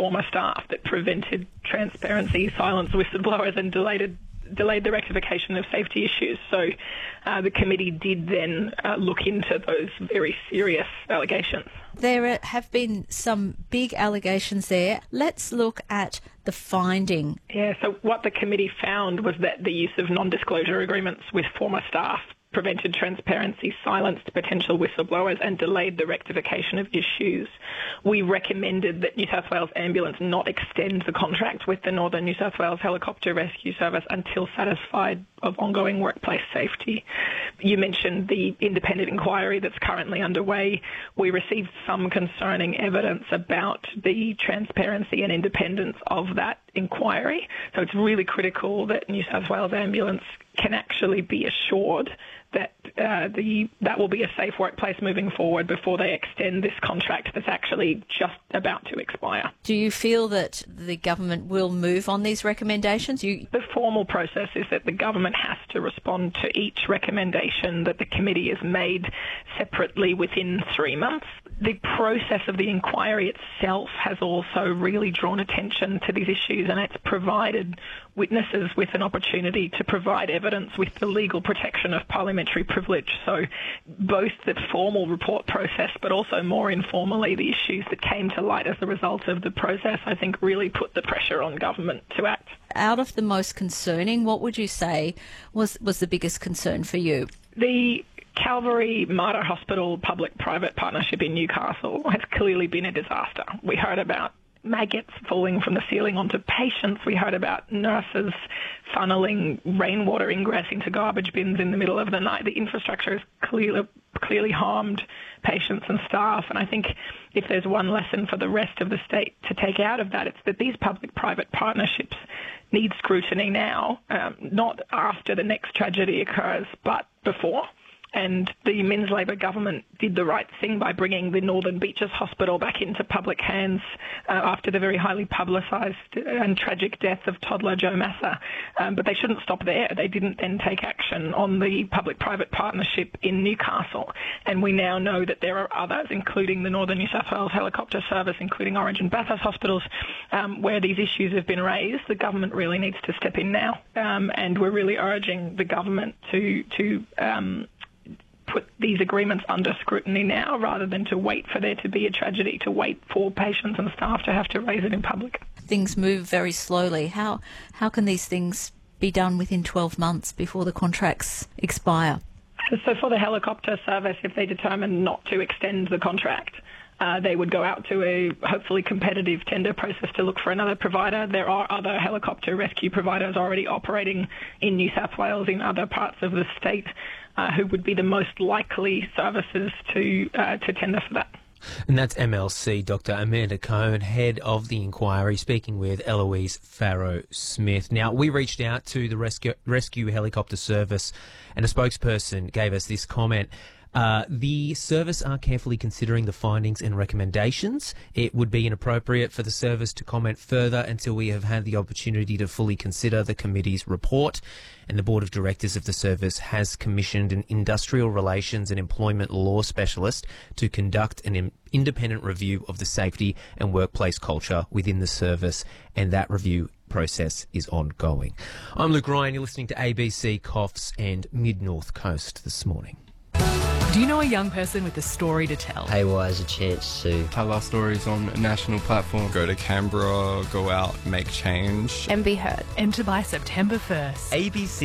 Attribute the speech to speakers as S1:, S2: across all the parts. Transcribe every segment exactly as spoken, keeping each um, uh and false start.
S1: former staff that prevented transparency, silenced whistleblowers and delayed delayed the rectification of safety issues. So uh, the committee did then uh, look into those very serious allegations.
S2: There have been some big allegations there. Let's look at the finding.
S1: Yeah, so what the committee found was that the use of non-disclosure agreements with former staff prevented transparency, silenced potential whistleblowers and delayed the rectification of issues. We recommended that New South Wales Ambulance not extend the contract with the Northern New South Wales Helicopter Rescue Service until satisfied of ongoing workplace safety. You mentioned the independent inquiry that's currently underway. We received some concerning evidence about the transparency and independence of that inquiry. So it's really critical that New South Wales Ambulance can actually be assured that uh, the that will be a safe workplace moving forward before they extend this contract that's actually just about to expire.
S2: Do you feel that the government will move on these recommendations? You...
S1: The formal process is that the government has to respond to each recommendation that the committee has made separately within three months. The process of the inquiry itself has also really drawn attention to these issues, and it's provided witnesses with an opportunity to provide evidence with the legal protection of parliamentary privilege. So both the formal report process, but also more informally, the issues that came to light as a result of the process, I think really put the pressure on government to act.
S2: Out of the most concerning, what would you say was, was the biggest concern for you?
S1: The Calvary Mater Hospital public-private partnership in Newcastle has clearly been a disaster. We heard about maggots falling from the ceiling onto patients. We heard about nurses funneling rainwater ingress into garbage bins in the middle of the night. The infrastructure has clearly, clearly harmed patients and staff. And I think if there's one lesson for the rest of the state to take out of that, it's that these public-private partnerships need scrutiny now, um, not after the next tragedy occurs, but before. And the Minns Labor government did the right thing by bringing the Northern Beaches Hospital back into public hands uh, after the very highly publicised and tragic death of toddler Joe Massa. Um, but they shouldn't stop there. They didn't then take action on the public-private partnership in Newcastle. And we now know that there are others, including the Northern New South Wales Helicopter Service, including Orange and Bathurst hospitals, um, where these issues have been raised. The government really needs to step in now. Um, and we're really urging the government to... to um, put these agreements under scrutiny now rather than to wait for there to be a tragedy, to wait for patients and staff to have to raise it in public.
S2: Things move very slowly. How how can these things be done within twelve months before the contracts expire?
S1: So for the helicopter service, if they determine not to extend the contract, Uh, they would go out to a hopefully competitive tender process to look for another provider. There are other helicopter rescue providers already operating in New South Wales, in other parts of the state, uh, who would be the most likely services to uh, to tender for that.
S3: And that's M L C Doctor Amanda Cohn, head of the inquiry, speaking with Eloise Farrow-Smith. Now, we reached out to the rescue, rescue helicopter service, and a spokesperson gave us this comment. Uh, the service are carefully considering the findings and recommendations. It would be inappropriate for the service to comment further until we have had the opportunity to fully consider the committee's report. And the Board of Directors of the service has commissioned an industrial relations and employment law specialist to conduct an in- independent review of the safety and workplace culture within the service, and that review process is ongoing. I'm Luke Ryan. You're listening to A B C Coffs and Mid-North Coast this morning.
S4: Do you know a young person with a story to tell?
S5: Haywire is a chance to
S6: tell our stories on a national platform.
S7: Go to Canberra, go out, make change.
S8: And be heard.
S4: Enter by September first.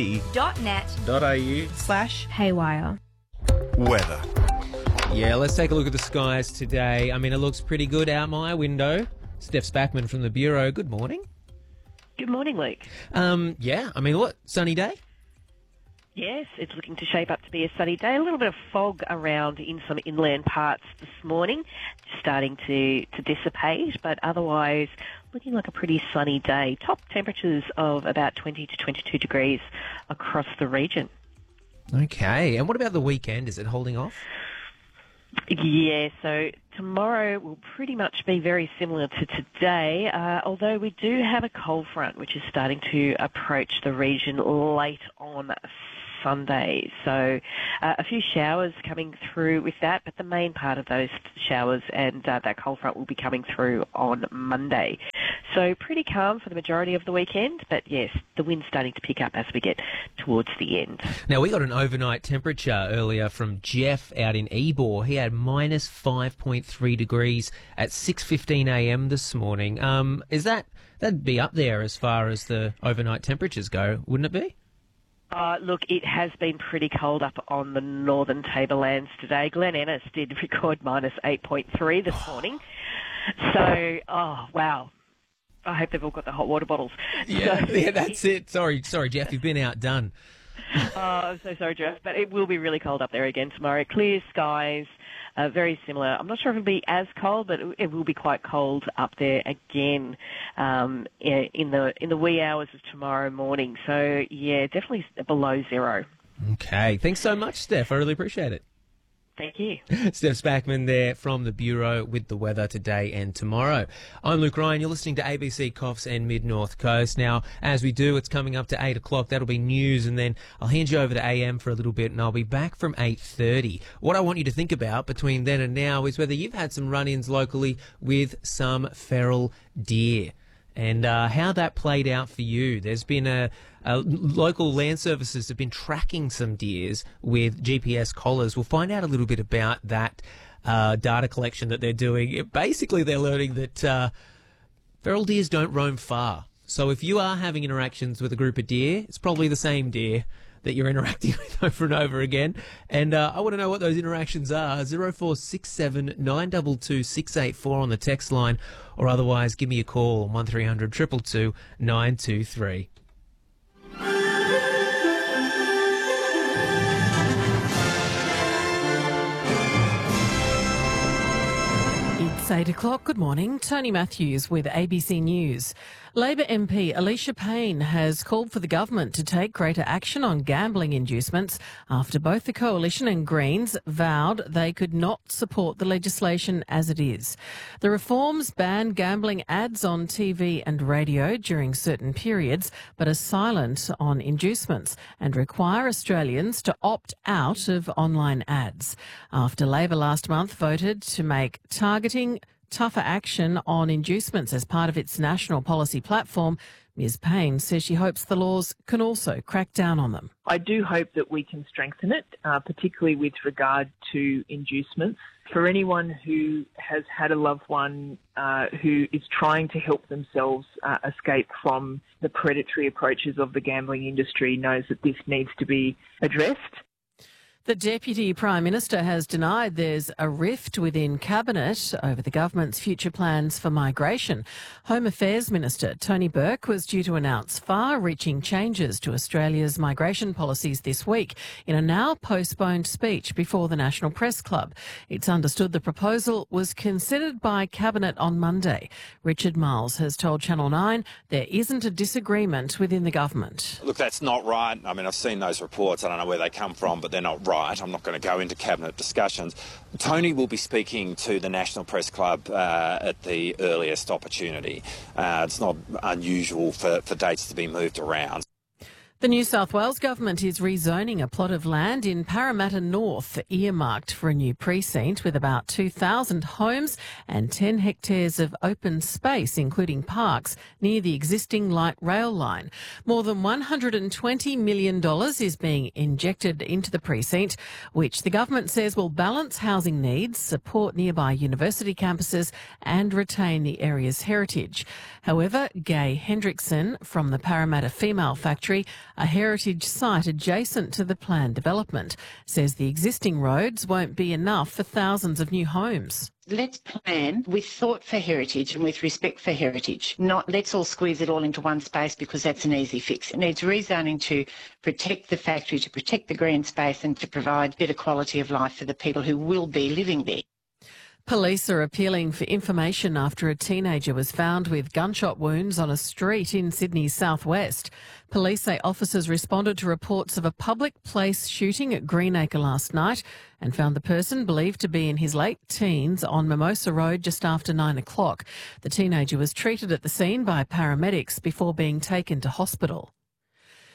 S9: abc.net.au
S8: slash haywire.
S9: Weather.
S3: Yeah, let's take a look at the skies today. I mean, it looks pretty good out my window. Steph Spackman from the Bureau, good morning.
S10: Good morning, Luke.
S3: Um, yeah, I mean, what, sunny day?
S10: Yes, it's looking to shape up to be a sunny day. A little bit of fog around in some inland parts this morning, starting to, to dissipate, but otherwise looking like a pretty sunny day. Top temperatures of about twenty to twenty-two degrees across the region.
S3: Okay, and what about the weekend? Is it holding off?
S10: Yeah, so tomorrow will pretty much be very similar to today, uh, although we do have a cold front which is starting to approach the region late on Sunday. So uh, a few showers coming through with that, but the main part of those showers and uh, that cold front will be coming through on Monday. So pretty calm for the majority of the weekend, but yes, the wind's starting to pick up as we get towards the end.
S3: Now, we got an overnight temperature earlier from Jeff out in Ebor. He had minus five point three degrees at six fifteen a m this morning. Um, is that, that'd be up there as far as the overnight temperatures go, wouldn't it be?
S10: Uh, look, it has been pretty cold up on the northern tablelands today. Glen Ennis did record minus eight point three this morning. So, oh, wow. I hope they've all got the hot water bottles.
S3: Yeah,
S10: so,
S3: yeah, that's it. Sorry, sorry, Jeff, you've been outdone.
S10: Oh, I'm so sorry, Jeff, but it will be really cold up there again tomorrow. Clear skies, uh, very similar. I'm not sure if it'll be as cold, but it will be quite cold up there again um, in the in the wee hours of tomorrow morning. So, yeah, definitely below zero.
S3: Okay, thanks so much, Steph. I really appreciate it.
S10: Thank you.
S3: Steph Spackman there from the Bureau with the weather today and tomorrow. I'm Luke Ryan. You're listening to A B C Coffs and Mid-North Coast. Now, as we do, it's coming up to eight o'clock. That'll be news, and then I'll hand you over to A M for a little bit, and I'll be back from eight thirty. What I want you to think about between then and now is whether you've had some run-ins locally with some feral deer, and uh, how that played out for you. There's been a, a local land services have been tracking some deers with G P S collars. We'll find out a little bit about that uh, data collection that they're doing. Basically, they're learning that uh, feral deers don't roam far. So if you are having interactions with a group of deer, it's probably the same deer that you're interacting with over and over again. And uh, I want to know what those interactions are. zero four six seven nine two two six eight four on the text line, or otherwise give me a call on one three hundred two two two nine two three.
S5: It's eight o'clock. Good morning. Tony Matthews with A B C News. Labor M P Alicia Payne has called for the government to take greater action on gambling inducements after both the Coalition and Greens vowed they could not support the legislation as it is. The reforms ban gambling ads on T V and radio during certain periods, but are silent on inducements and require Australians to opt out of online ads. After Labor last month voted to make targeting tougher action on inducements as part of its national policy platform, Miz Payne says she hopes the laws can also crack down on them.
S8: I do hope that we can strengthen it, uh, particularly with regard to inducements. For anyone who has had a loved one uh, who is trying to help themselves uh, escape from the predatory approaches of the gambling industry knows that this needs to be addressed.
S5: The Deputy Prime Minister has denied there's a rift within Cabinet over the government's future plans for migration. Home Affairs Minister Tony Burke was due to announce far-reaching changes to Australia's migration policies this week in a now postponed speech before the National Press Club. It's understood the proposal was considered by Cabinet on Monday. Richard Miles has told Channel nine there isn't a disagreement within the government.
S9: Look, that's not right. I mean, I've seen those reports. I don't know where they come from, but they're not right. I'm not going to go into Cabinet discussions. Tony will be speaking to the National Press Club uh, at the earliest opportunity. Uh, it's not unusual for, for dates to be moved around.
S5: The New South Wales government is rezoning a plot of land in Parramatta North, earmarked for a new precinct with about two thousand homes and ten hectares of open space, including parks, near the existing light rail line. More than one hundred twenty million dollars is being injected into the precinct, which the government says will balance housing needs, support nearby university campuses and retain the area's heritage. However, Gay Hendrickson from the Parramatta Female Factory, a heritage site adjacent to the planned development, says the existing roads won't be enough for thousands of new homes.
S11: Let's plan with thought for heritage and with respect for heritage, not let's all squeeze it all into one space because that's an easy fix. It needs rezoning to protect the factory, to protect the green space and to provide better quality of life for the people who will be living there.
S5: Police are appealing for information after a teenager was found with gunshot wounds on a street in Sydney's southwest. Police say officers responded to reports of a public place shooting at Greenacre last night and found the person believed to be in his late teens on Mimosa Road just after nine o'clock. The teenager was treated at the scene by paramedics before being taken to hospital.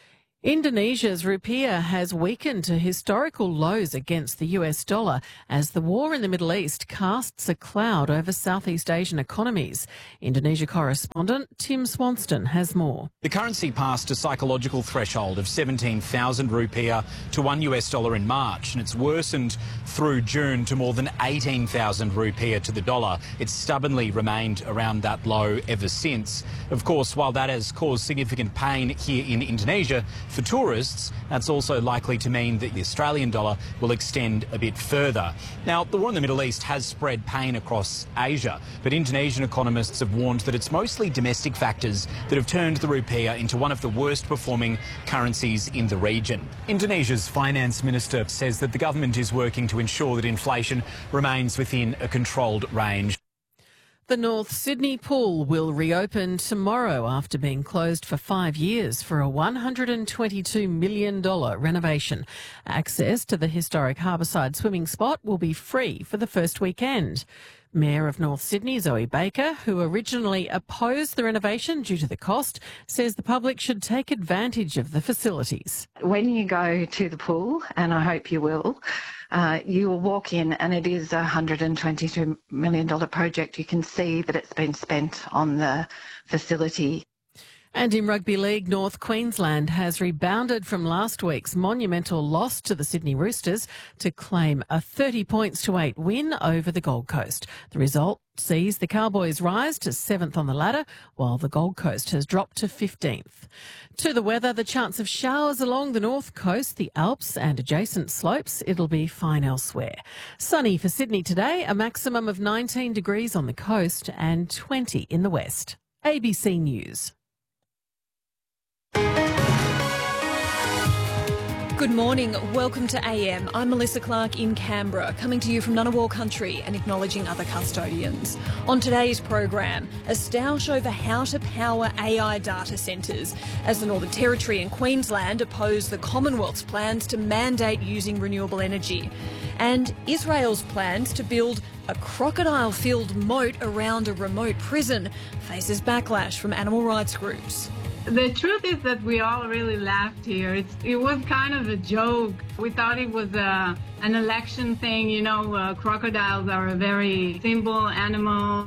S5: Indonesia's rupiah has weakened to historical lows against the U S dollar as the war in the Middle East casts a cloud over Southeast Asian economies. Indonesia correspondent Tim Swanston has more.
S12: The currency passed a psychological threshold of seventeen thousand rupiah to one U S dollar in March, and it's worsened through June to more than eighteen thousand rupiah to the dollar. It's stubbornly remained around that low ever since. Of course, while that has caused significant pain here in Indonesia, for tourists, that's also likely to mean that the Australian dollar will extend a bit further. Now, the war in the Middle East has spread pain across Asia, but Indonesian economists have warned that it's mostly domestic factors that have turned the rupiah into one of the worst performing currencies in the region. Indonesia's finance minister says that the government is working to ensure that inflation remains within a controlled range.
S5: The North Sydney pool will reopen tomorrow after being closed for five years for a one hundred twenty-two million dollars renovation. Access to the historic Harbourside swimming spot will be free for the first weekend. Mayor of North Sydney, Zoe Baker, who originally opposed the renovation due to the cost, says the public should take advantage of the facilities.
S11: When you go to the pool, and I hope you will, uh, you will walk in and it is a one hundred twenty-two million dollars project. You can see that it's been spent on the facility.
S5: And in Rugby League, North Queensland has rebounded from last week's monumental loss to the Sydney Roosters to claim a thirty points to eight win over the Gold Coast. The result sees the Cowboys rise to seventh on the ladder, while the Gold Coast has dropped to fifteenth. To the weather, the chance of showers along the north coast, the Alps and adjacent slopes. It'll be fine elsewhere. Sunny for Sydney today, a maximum of nineteen degrees on the coast and twenty in the west. A B C News.
S13: Good morning. Welcome to A M. I'm Melissa Clark in Canberra, coming to you from Ngunnawal country and acknowledging other custodians. On today's program, a stoush over how to power A I data centres as the Northern Territory and Queensland oppose the Commonwealth's plans to mandate using renewable energy. And Israel's plans to build a crocodile-filled moat around a remote prison faces backlash from animal rights groups.
S14: The truth is that we all really laughed here. It's, it was kind of a joke. We thought it was a, an election thing. You know, uh, crocodiles are a very simple animal.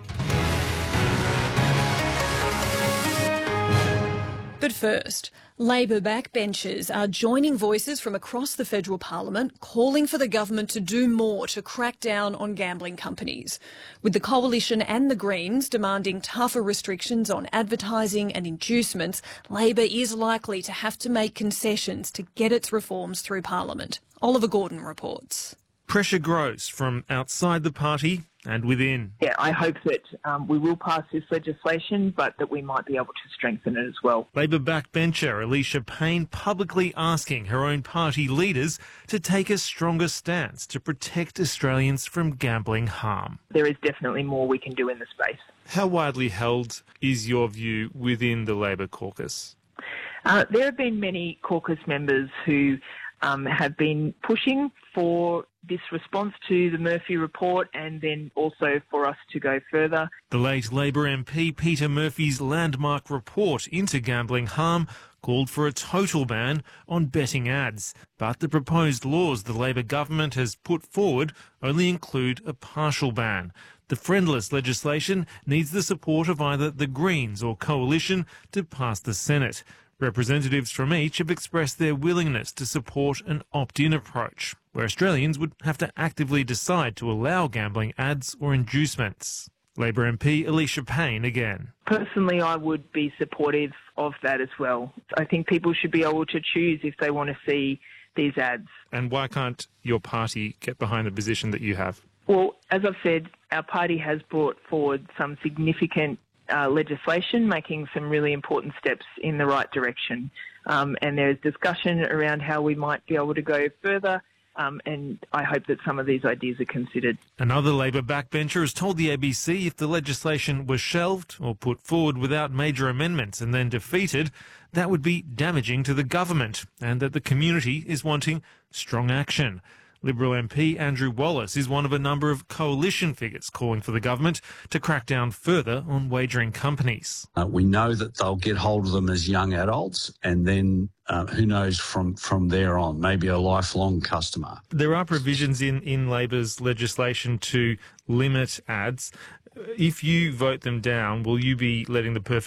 S13: But first, Labor backbenchers are joining voices from across the federal parliament calling for the government to do more to crack down on gambling companies, with the Coalition and the Greens demanding tougher restrictions on advertising and inducements. Labor is likely to have to make concessions to get its reforms through parliament. Oliver Gordon reports.
S15: Pressure grows from outside the party and within.
S8: Yeah, I hope that um, we will pass this legislation, but that we might be able to strengthen it as well.
S15: Labor backbencher Alicia Payne publicly asking her own party leaders to take a stronger stance to protect Australians from gambling harm.
S8: There is definitely more we can do in the space.
S15: How widely held is your view within the Labor caucus?
S8: Uh, there have been many caucus members who um, have been pushing for this response to the Murphy report and then also for us to go further.
S15: The late Labor M P Peter Murphy's landmark report into gambling harm called for a total ban on betting ads, but the proposed laws the Labor government has put forward only include a partial ban. The friendless legislation needs the support of either the Greens or Coalition to pass the Senate. Representatives from each have expressed their willingness to support an opt-in approach, where Australians would have to actively decide to allow gambling ads or inducements. Labor M P Alicia Payne again.
S8: Personally, I would be supportive of that as well. I think people should be able to choose if they want to see these ads.
S15: And why can't your party get behind the position that you have?
S8: Well, as I've said, our party has brought forward some significant Uh, legislation, making some really important steps in the right direction. Um, and there's discussion around how we might be able to go further, um, and I hope that some of these ideas are considered.
S15: Another Labor backbencher has told the A B C if the legislation was shelved or put forward without major amendments and then defeated, that would be damaging to the government and that the community is wanting strong action. Liberal M P Andrew Wallace is one of a number of coalition figures calling for the government to crack down further on wagering companies.
S16: Uh, we know that they'll get hold of them as young adults, and then uh, who knows from, from there on, maybe a lifelong customer.
S15: There are provisions in, in Labor's legislation to limit ads. If you vote them down, will you be letting the perfect